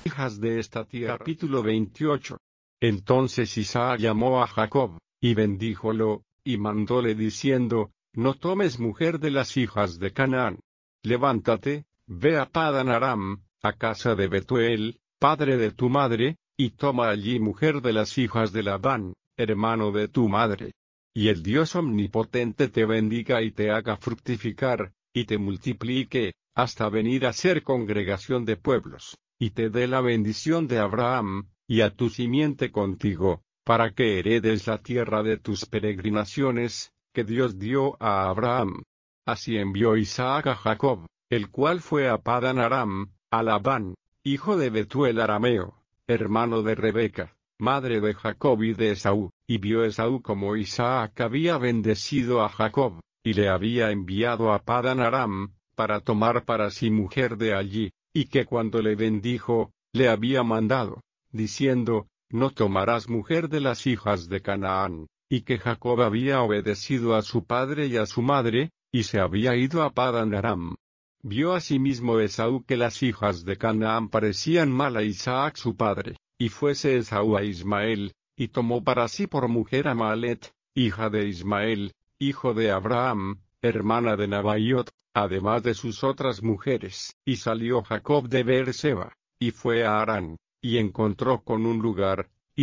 hijas de esta tierra. Capítulo 28. Entonces Isaac llamó a Jacob, y bendíjolo, y mandóle diciendo: No tomes mujer de las hijas de Canaán. Levántate, ve a Padan Aram, a casa de Betuel, padre de tu madre, y toma allí mujer de las hijas de Labán, hermano de tu madre. Y el Dios omnipotente te bendiga y te haga fructificar, y te multiplique, hasta venir a ser congregación de pueblos, y te dé la bendición de Abraham, y a tu simiente contigo, para que heredes la tierra de tus peregrinaciones, que Dios dio a Abraham. Así envió Isaac a Jacob, el cual fue a Padan Aram, a Labán, hijo de Betuel arameo, hermano de Rebeca, madre de Jacob y de Esaú, y vio Esaú como Isaac había bendecido a Jacob, y le había enviado a Padan Aram, para tomar para sí mujer de allí, y que cuando le bendijo, le había mandado, diciendo: No tomarás mujer de las hijas de Canaán, y que Jacob había obedecido a su padre y a su madre, y se había ido a Padan Aram. Vio asimismo Esaú que las hijas de Canaán parecían mal a Isaac su padre, y fuese Esaú a Ismael, y tomó para sí por mujer a Maalet, hija de Ismael, hijo de Abraham, hermana de Nabaiot, además de sus otras mujeres. Y salió Jacob de Beerseba, y fue a Harán, y encontró con un lugar,